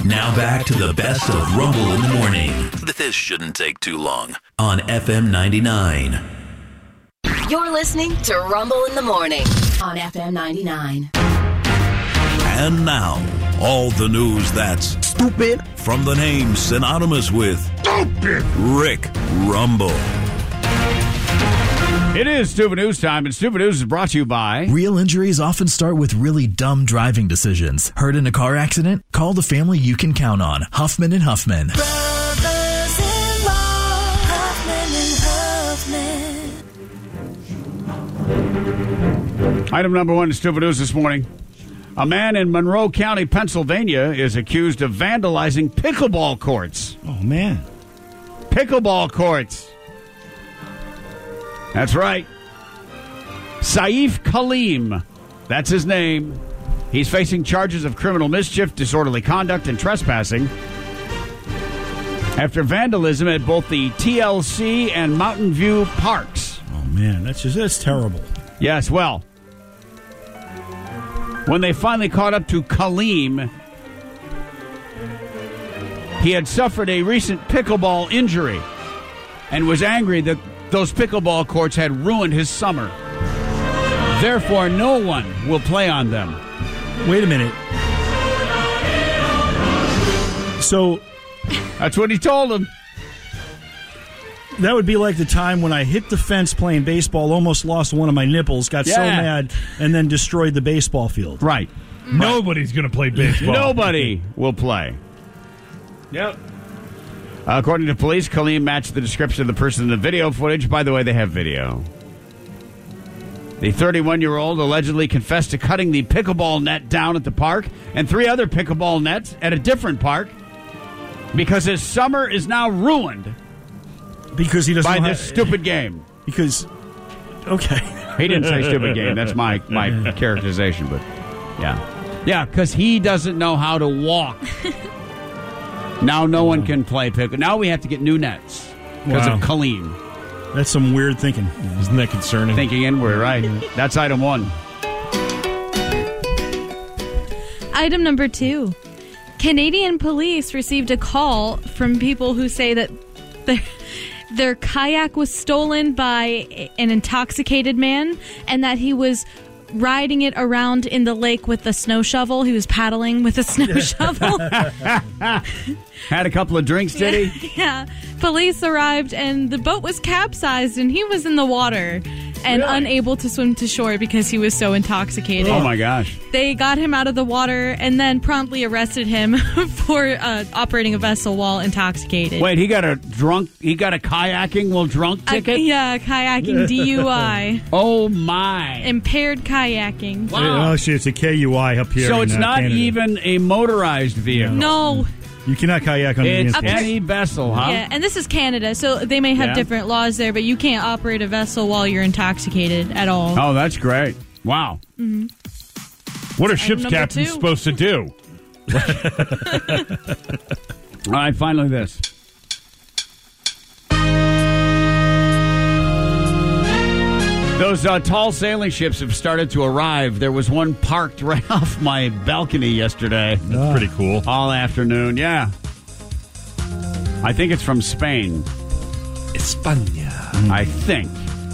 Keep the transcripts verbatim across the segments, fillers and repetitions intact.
Now back to the best of Rumble in the Morning. This shouldn't take too long. On F M ninety-nine. You're listening to Rumble in the Morning on F M ninety-nine. And now, all the news that's stupid from the name synonymous with stupid Rick Rumble. It is Stupid News time, and Stupid News is brought to you by... Real injuries often start with really dumb driving decisions. Hurt in a car accident? Call the family you can count on. Huffman and Huffman. Brothers-in-law, Huffman and Huffman. Item number one in Stupid News this morning. A man in Monroe County, Pennsylvania, is accused of vandalizing pickleball courts. Oh, man. Pickleball courts. That's right. Saif Kaleem. That's his name. He's facing charges of criminal mischief, disorderly conduct, and trespassing after vandalism at both the T L C and Mountain View parks. Oh, man. That's just that's terrible. Yes, well, when they finally caught up to Kaleem, he had suffered a recent pickleball injury and was angry that those pickleball courts had ruined his summer. Therefore, no one will play on them. Wait a minute. So... That's what he told him. That would be like the time when I hit the fence playing baseball, almost lost one of my nipples, got Yeah. so mad, and then destroyed the baseball field. Right. Nobody's going to play baseball. Nobody will play. Yep. Uh, according to police, Kaleem matched the description of the person in the video footage. By the way, they have video. The thirty-one-year-old allegedly confessed to cutting the pickleball net down at the park and three other pickleball nets at a different park because his summer is now ruined Because he doesn't by know this how, stupid game. Because, okay. He didn't say stupid game. That's my, my characterization, but yeah. Yeah, because he doesn't know how to walk. Now no one can play pickle. Now we have to get new nets because Wow. of Kaleem. That's some weird thinking. Isn't that concerning? Thinking inward, right? That's item one. Item number two. Canadian police received a call from people who say that their, their kayak was stolen by an intoxicated man and that he was riding it around in the lake with a snow shovel. He was paddling with a snow shovel. Had a couple of drinks, did he? Yeah. Police arrived and the boat was capsized and he was in the water and Really? unable to swim to shore because he was so intoxicated. Oh, my gosh. They got him out of the water and then promptly arrested him for uh, operating a vessel while intoxicated. Wait, he got a drunk, he got a kayaking while drunk Uh, ticket? yeah, kayaking D U I. Oh, my. Impaired kayaking. Wow. Oh, shit, it's a K U I up here. So in, it's uh, not Canada. even a motorized vehicle. No. You cannot kayak on It's the any vessel, huh? Yeah, and this is Canada, so they may have Yeah. different laws there, but you can't operate a vessel while you're intoxicated at all. Oh, that's great. Wow. What are ship's number captains two. supposed to do? All right, finally this. Those uh, tall sailing ships have started to arrive. There was one parked right off my balcony yesterday. That's pretty cool. All afternoon, yeah. I think it's from Spain. España. I think.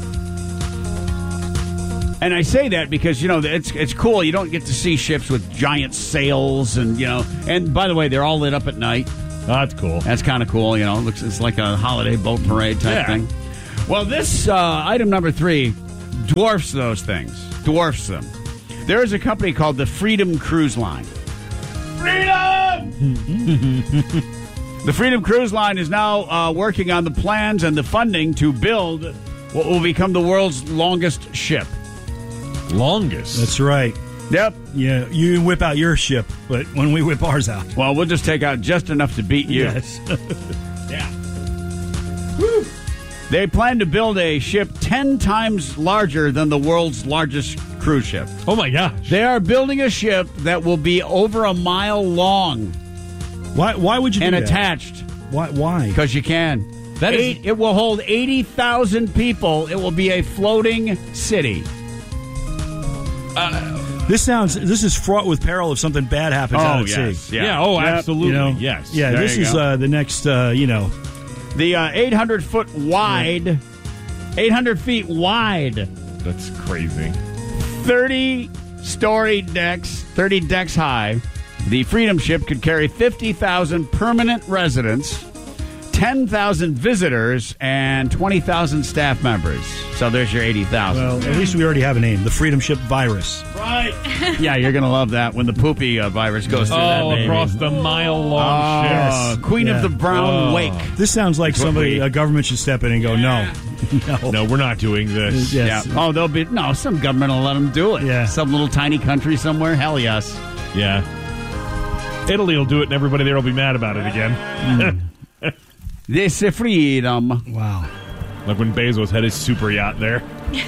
And I say that because, you know, it's it's cool. You don't get to see ships with giant sails and, you know, and by the way, they're all lit up at night. That's cool. That's kind of cool, you know. It looks it's like a holiday boat parade type Yeah. thing. Well, this uh, item number three dwarfs those things. Dwarfs them. There is a company called the Freedom Cruise Line. Freedom! The Freedom Cruise Line is now uh, working on the plans and the funding to build what will become the world's longest ship. Longest. That's right. Yep. Yeah, you can whip out your ship, but when we whip ours out. Well, we'll just take out just enough to beat you. Yes. Yeah. Woo. They plan to build a ship ten times larger than the world's largest cruise ship. Oh, my gosh. They are building a ship that will be over a mile long Why Why would you and do that? attached. Why? Why? Because you can. That is- Eight, it will hold eighty thousand people. It will be a floating city. This sounds. This is fraught with peril if something bad happens Oh, out at yes. sea. Yeah. Yeah. Oh, Yep. absolutely. You know. Yes. Yeah. There This you is go. uh, the next. Uh, you know. The uh, eight hundred foot wide, eight hundred feet wide, That's crazy. thirty story decks, thirty decks high. The Freedom Ship could carry fifty thousand permanent residents, ten thousand visitors, and twenty thousand staff members. So there's your eighty thousand. Well, at least we already have a name. The Freedom Ship Virus. Right. Yeah, you're going to love that when the poopy uh, virus goes through that Oh, baby. across the mile-long ship. Oh, Queen Yeah. of the Brown Oh. Wake. This sounds like what somebody, we- a government should step in and go, no, no, No, we're not doing this. Yes. Yeah. Oh, there'll be no. Some government will let them do it. Yeah. Some little tiny country somewhere. Hell yes. Yeah. Italy will do it, and everybody there will be mad about it again. This is freedom. Wow. Like when Bezos had his super yacht there.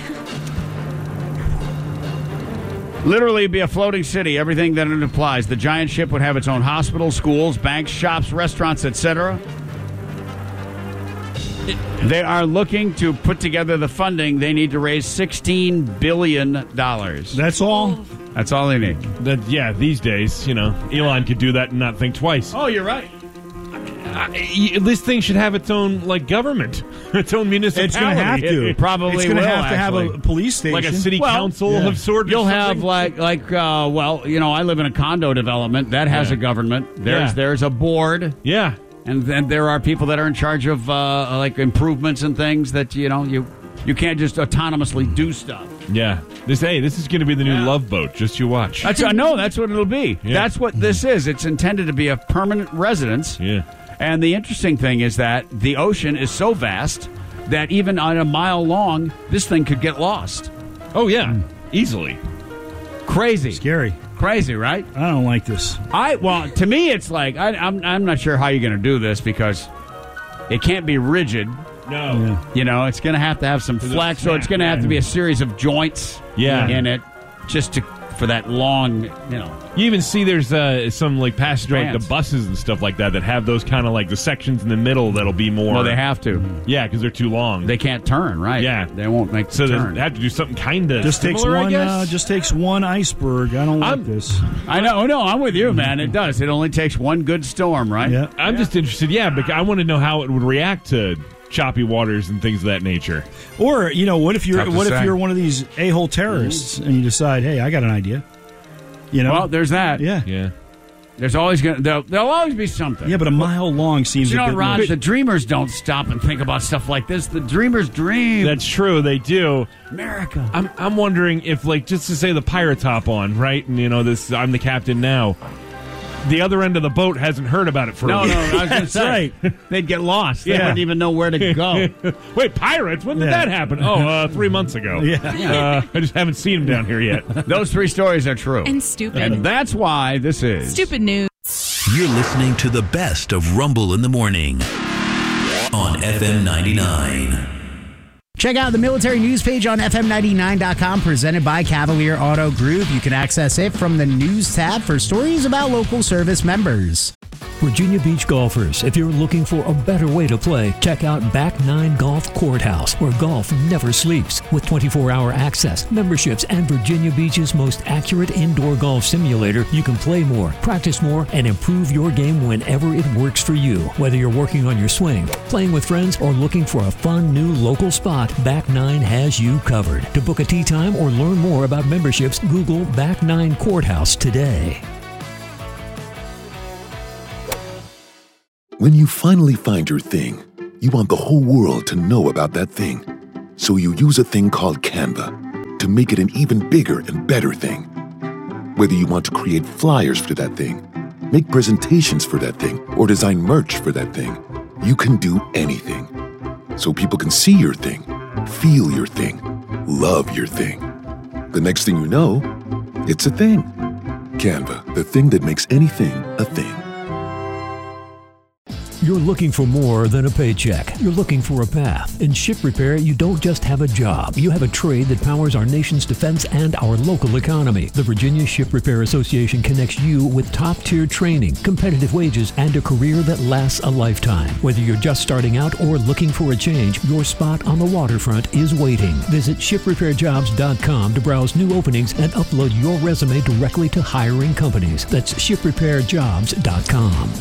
Literally be a floating city. Everything that it implies. The giant ship would have its own hospitals, schools, banks, shops, restaurants, et cetera. They are looking to put together the funding. They need to raise sixteen billion dollars. That's all. That's all they need. That, yeah, these days, you know, Elon could do that and not think twice. Oh, you're right. Uh, y- this thing should have its own, like, government, its own municipality. It's going to have to. It probably It's gonna will, have to have actually. a police station. Like a city Well, council yeah. of sorts. or You'll have something. like like uh, well, you know, I live in a condo development that has Yeah. a government. There's Yeah. there's a board. Yeah. And then there are people that are in charge of uh, like improvements and things that you know you you can't just autonomously do stuff. Yeah. This hey, this is going to be the new Yeah. Love Boat. Just you watch. That's I know that's what it'll be. Yeah. That's what this is. It's intended to be a permanent residence. Yeah. And the interesting thing is that the ocean is so vast that even on a mile long, this thing could get lost. Oh yeah, easily. Crazy, Scary. crazy, right? I don't like this. I well, to me, it's like I, I'm I'm not sure how you're going to do this because it can't be rigid. No. Yeah. You know, it's going to have to have some flex, so it's going to have to be a series of joints. Yeah. in it, just to for that long, you know. You even see there's uh, some like passenger like the Strands. buses and stuff like that that have those kind of like the sections in the middle that'll be more. Well, they have to. Yeah, because they're too long. They can't turn, right? Yeah. they won't make so the they turn. have to do something kind of Just takes similar, I one. guess. Uh, just takes one iceberg. I don't like I'm- this. I know. No, I'm with you, man. It does. It only takes one good storm, right? Yeah. I'm just interested. Yeah, because I want to know how it would react to choppy waters and things of that nature. Or you know, what if you're Tough to what if say. you're one of these a-hole terrorists and you decide, hey, I got an idea. You know. Well, there's that. yeah. Yeah. There's always going. There'll, there'll always be something. Yeah, but a mile long seems you a know, bit Rod, much. the dreamers don't stop and think about stuff like this. The dreamers dream. That's true. They do. America. I'm I'm wondering if like just to say the pirates hop on right, and you know this. I'm the captain now. The other end of the boat hasn't heard about it for No, a no, week. I was going to say. They'd get lost. They Yeah. wouldn't even know where to go. Wait, pirates? When did Yeah. that happen? Oh, uh, three months ago. Yeah. Uh, I just haven't seen them down here yet. Those three stories are true. And stupid. And that's why this is. Stupid news. You're listening to the best of Rumble in the Morning on F M ninety-nine. Check out the military news page on F M ninety-nine dot com, presented by Cavalier Auto Group. You can access it from the news tab for stories about local service members. Virginia Beach golfers, if you're looking for a better way to play, check out Back Nine Golf Courthouse, where golf never sleeps. With twenty-four hour access, memberships, and Virginia Beach's most accurate indoor golf simulator, you can play more, practice more, and improve your game whenever it works for you. Whether you're working on your swing, playing with friends, or looking for a fun new local spot, Back Nine has you covered. To book a tee time or learn more about memberships, Google Back Nine Courthouse today. When you finally find your thing, you want the whole world to know about that thing. So you use a thing called Canva to make it an even bigger and better thing. Whether you want to create flyers for that thing, make presentations for that thing, or design merch for that thing, you can do anything. So people can see your thing, feel your thing, love your thing. The next thing you know, it's a thing. Canva, the thing that makes anything a thing. You're looking for more than a paycheck. You're looking for a path. In Ship Repair, you don't just have a job. You have a trade that powers our nation's defense and our local economy. The Virginia Ship Repair Association connects you with top-tier training, competitive wages, and a career that lasts a lifetime. Whether you're just starting out or looking for a change, your spot on the waterfront is waiting. Visit ship repair jobs dot com to browse new openings and upload your resume directly to hiring companies. That's ship repair jobs dot com.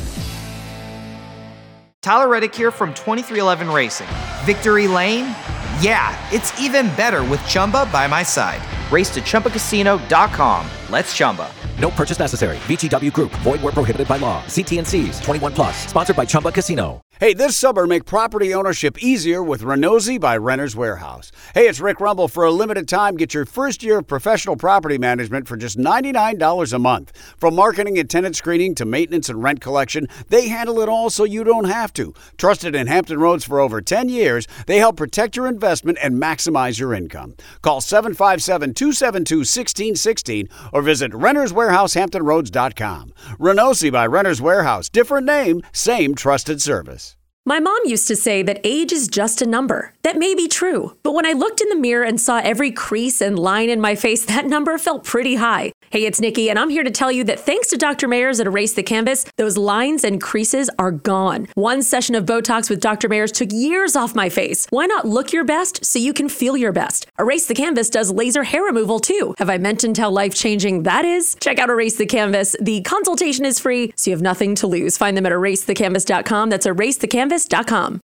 Tyler Reddick here from twenty-three eleven Racing. Victory Lane? Yeah, it's even better with Chumba by my side. Race to Chumba Casino dot com. Let's Chumba. No purchase necessary. V G W Group. Void where prohibited by law. See T and C's. twenty-one plus. Sponsored by Chumba Casino. Hey, this summer, make property ownership easier with Renosy by Renter's Warehouse. Hey, it's Rick Rumble. For a limited time, get your first year of professional property management for just ninety-nine dollars a month. From marketing and tenant screening to maintenance and rent collection, they handle it all so you don't have to. Trusted in Hampton Roads for over ten years, they help protect your investment and maximize your income. Call seven five seven, two seven two, one six one six or visit renters warehouse hampton roads dot com. Renosy by Renter's Warehouse. Different name, same trusted service. My mom used to say that age is just a number. That may be true, but when I looked in the mirror and saw every crease and line in my face, that number felt pretty high. Hey, it's Nikki, and I'm here to tell you that thanks to Doctor Mayers at Erase the Canvas, those lines and creases are gone. One session of Botox with Doctor Mayers took years off my face. Why not look your best so you can feel your best? Erase the Canvas does laser hair removal too. Have I mentioned how life-changing that is? Check out Erase the Canvas. The consultation is free, so you have nothing to lose. Find them at erase the canvas dot com. That's erase the canvas dot com.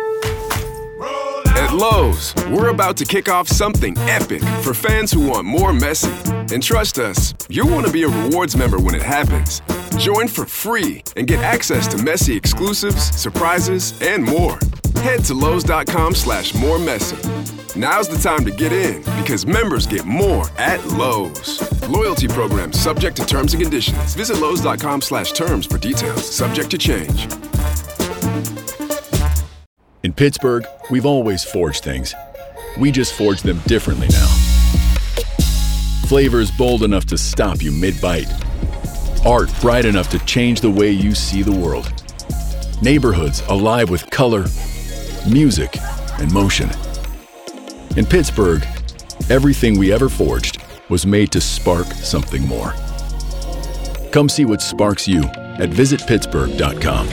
At Lowe's, we're about to kick off something epic for fans who want more Messi. And trust us, you'll want to be a rewards member when it happens. Join for free and get access to Messi exclusives, surprises, and more. Head to Lowe's.com slash more Messi. Now's the time to get in because members get more at Lowe's. Loyalty program subject to terms and conditions. Visit Lowe's.com slash terms for details. Subject to change. In Pittsburgh, we've always forged things. We just forge them differently now. Flavors bold enough to stop you mid-bite. Art bright enough to change the way you see the world. Neighborhoods alive with color, music, and motion. In Pittsburgh, everything we ever forged was made to spark something more. Come see what sparks you at visit pittsburgh dot com.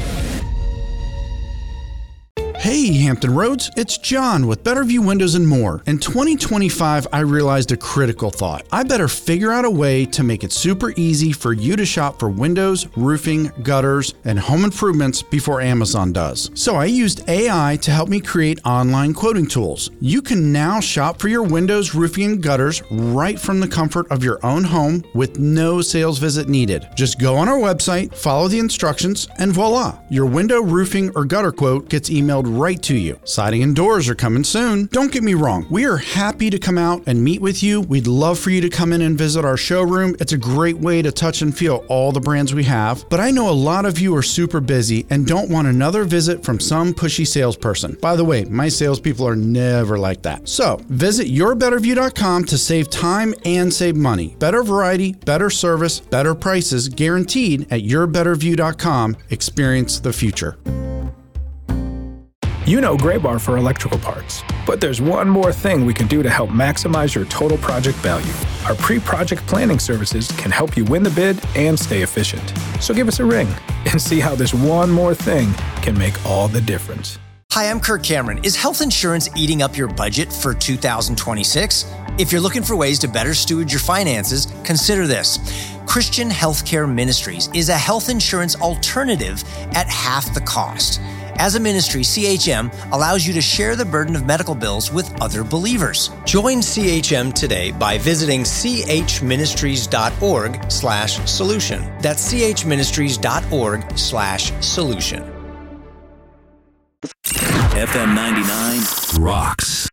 Hey Hampton Roads, it's John with Better View Windows and More. In twenty twenty-five, I realized a critical thought. I better figure out a way to make it super easy for you to shop for windows, roofing, gutters, and home improvements before Amazon does. So I used A I to help me create online quoting tools. You can now shop for your windows, roofing, and gutters right from the comfort of your own home with no sales visit needed. Just go on our website, follow the instructions, and voila, your window, roofing, or gutter quote gets emailed right to you. Siding and doors are coming soon. Don't get me wrong, we are happy to come out and meet with you. We'd love for you to come in and visit our showroom. It's a great way to touch and feel all the brands we have. But I know a lot of you are super busy and don't want another visit from some pushy salesperson. By the way, my salespeople are never like that. So visit your better view dot com to save time and save money. Better variety, better service, better prices guaranteed at your better view dot com. Experience the future. You know Graybar for electrical parts, but there's one more thing we can do to help maximize your total project value. Our pre-project planning services can help you win the bid and stay efficient. So give us a ring and see how this one more thing can make all the difference. Hi, I'm Kirk Cameron. Is health insurance eating up your budget for two thousand twenty-six? If you're looking for ways to better steward your finances, consider this. Christian Healthcare Ministries is a health insurance alternative at half the cost. As a ministry, C H M allows you to share the burden of medical bills with other believers. Join C H M today by visiting c h ministries dot org slash solution. That's c h ministries dot org slash solution. F M ninety-nine rocks.